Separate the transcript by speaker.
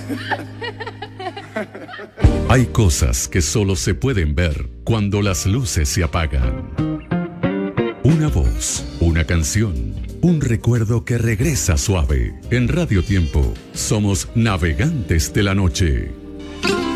Speaker 1: Hay cosas que solo se pueden ver cuando las luces se apagan. Una voz, una canción, un recuerdo que regresa suave. En Radio Tiempo somos navegantes de la noche.